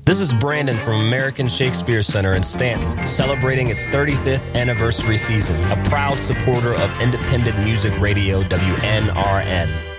This is Brandon from American Shakespeare Center in Stanton, celebrating its 35th anniversary season, a proud supporter of independent music radio WNRN.